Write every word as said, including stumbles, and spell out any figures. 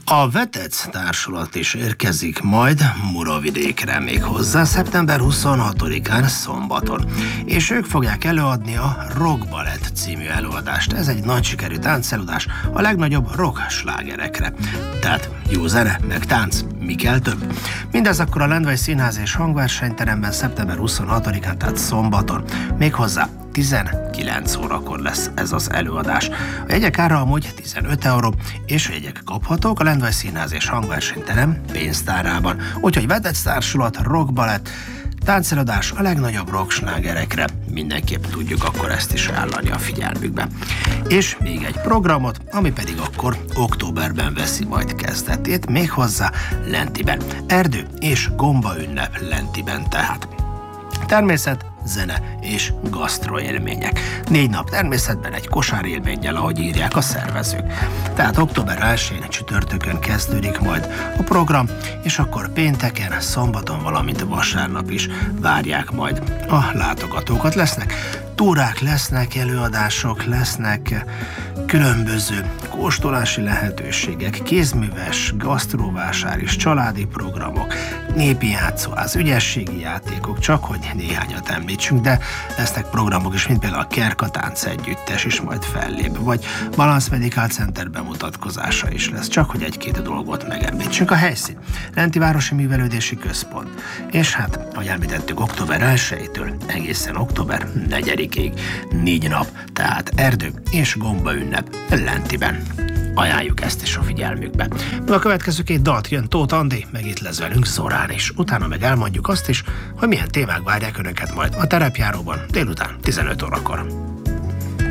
A Vetec társulat is érkezik majd Muravidékre, még hozzá szeptember huszonhatodikán szombaton. És ők fogják előadni a Rock Ballet című előadást. Ez egy nagy sikerű táncelőadás a legnagyobb rock slágerekre. Tehát jó zene, meg tánc, mi kell több? Mindez akkor a Lendvai Színház és Hangversenyteremben szeptember huszonhatodikán, tehát szombaton. Méghozzá tizenkilenc órakor lesz ez az előadás. A jegyek ára amúgy tizenöt euró, és a jegyek kaphatók a Lendvai Színház és Hangversenyterem pénztárában. Úgyhogy Vetec társulat, Rock Ballet, táncelőadás a legnagyobb rockslágerekre. Mindenképp tudjuk akkor ezt is ajánlani a figyelmükbe. És még egy programot, ami pedig akkor októberben veszi majd kezdetét, méghozzá Lentiben. Erdő és gomba ünnep Lentiben tehát. Természet, zene és gasztroélmények. Négy nap természetben egy kosárélménnyel, ahogy írják a szervezők. Tehát október elsején csütörtökön kezdődik majd a program, és akkor pénteken, szombaton, valamint vasárnap is várják majd a látogatókat. Lesznek túrák, lesznek előadások, lesznek különböző kóstolási lehetőségek, kézműves, gasztróvásár és családi programok, népi játszóház, ügyességi játékok, csak hogy néhányat említsünk, de lesznek programok is, mint például a Kerkatánc együttes is majd fellép, vagy Balance Medical Center bemutatkozása is lesz, csak hogy egy-két dolgot megemlítsünk. A helyszín Lenti Városi Művelődési Központ, és hát, ahogy említettük, október elsejétől egészen október negyedikéig négy nap, tehát erdő és gomba ünnep Lentiben. Ajánljuk ezt is a figyelmükbe. A következő két dalt jön Tóth Andi, meg itt lesz velünk Zorán is. Utána meg elmondjuk azt is, hogy milyen témák várják önöket majd a terepjáróban délután tizenöt órakor.